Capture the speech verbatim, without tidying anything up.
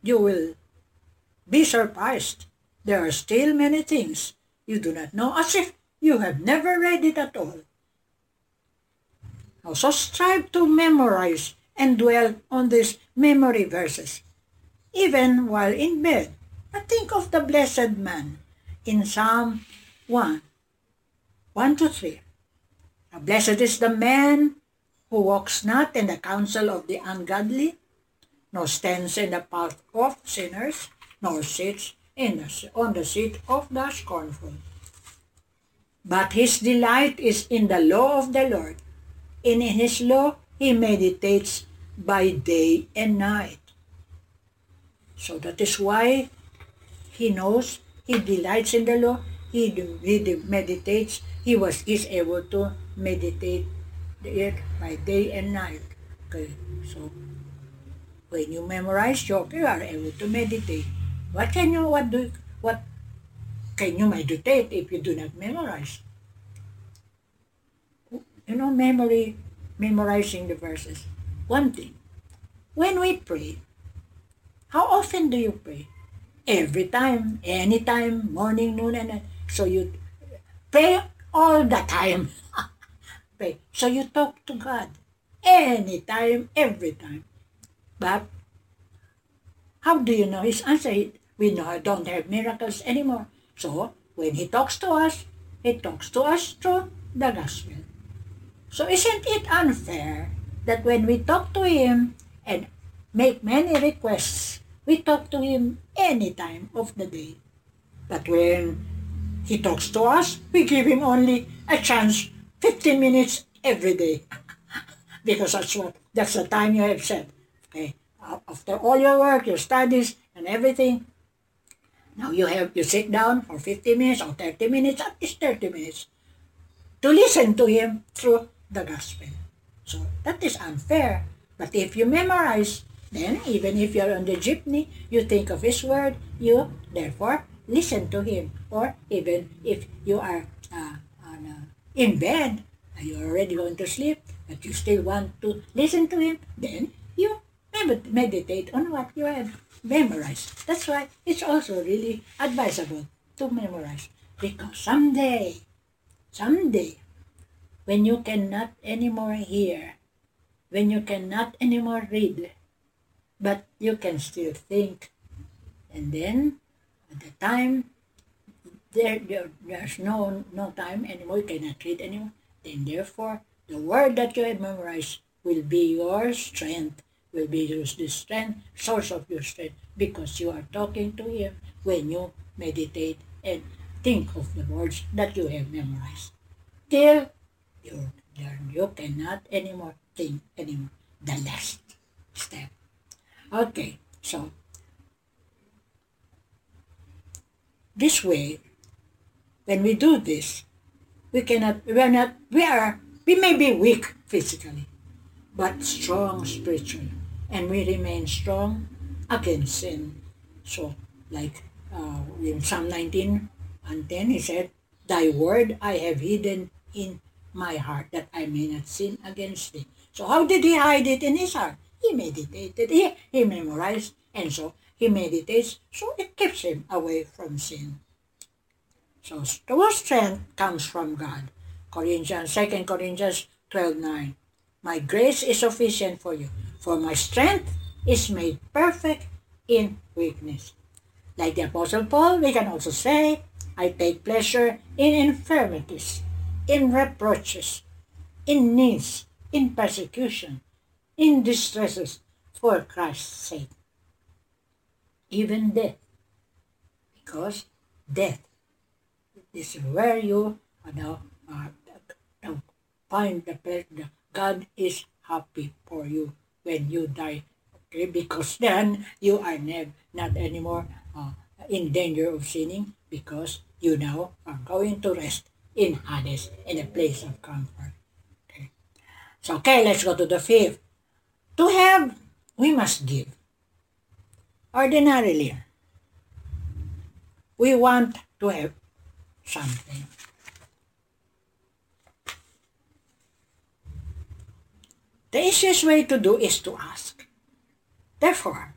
you will be surprised. There are still many things you do not know, as if you have never read it at all. Also strive to memorize and dwell on these memory verses, even while in bed. And think of the blessed man in Psalm one, one to three. Blessed is the man who walks not in the counsel of the ungodly, nor stands in the path of sinners, nor sits in the, on the seat of the scornful. But his delight is in the law of the Lord, and in his law he meditates by day and night. So that is why he knows, he delights in the law, he, he meditates, he was is able to meditate it by day and night. Okay, so when you memorize, you are able to meditate. What can you what do what can you meditate if you do not memorize? You know, memory, memorizing the verses. One thing, when we pray, how often do you pray? Every time, anytime, morning, noon, and night. So you pray all the time. Pray. So you talk to God anytime, every time. But how do you know his answer? We know don't have miracles anymore. So when he talks to us, he talks to us through the gospel. So isn't it unfair that when we talk to him and make many requests, we talk to him any time of the day? But when he talks to us, we give him only a chance fifteen minutes every day. Because that's what that's the time you have set. Okay. After all your work, your studies, and everything, now you have you sit down for fifty minutes or thirty minutes, at least thirty minutes, to listen to him through the gospel. So that is unfair. But if you memorize, then even if you're on the jeepney, you think of his word, you therefore listen to him. Or even if you are uh, on, uh, in bed, and you're already going to sleep, but you still want to listen to him, then you meditate on what you have memorized. That's why it's also really advisable to memorize. Because someday, someday, when you cannot anymore hear, when you cannot anymore read, but you can still think, and then at the time, there, there there's no, no time anymore, you cannot read anymore, then therefore, the word that you have memorized will be your strength, will be your the strength, source of your strength, because you are talking to him when you meditate and think of the words that you have memorized. Till you, you cannot anymore think anymore. The last step. Okay, so this way, when we do this, we cannot, we are not, we are, we may be weak physically, but strong spiritually. And we remain strong against sin. So, like uh, in Psalm nineteen and ten, he said, Thy word I have hidden in my heart, that I may not sin against thee. So how did he hide it in his heart? He meditated, he, he memorized, and so he meditates, so it keeps him away from sin. So true strength comes from God. Corinthians, Second Corinthians twelve nine. My grace is sufficient for you, for my strength is made perfect in weakness. Like the Apostle Paul, we can also say, I take pleasure in infirmities, in reproaches, in needs, in persecution, in distresses, for Christ's sake. Even death. Because death is where you uh, now, uh, uh, find the pleasure. God is happy for you when you die. Okay? Because then you are ne- not anymore uh, in danger of sinning, because you now are going to rest in Hades, in a place of comfort. Okay, so okay, let's go to the fifth. To have, we must give. Ordinarily, we want to have something. The easiest way to do is to ask. Therefore,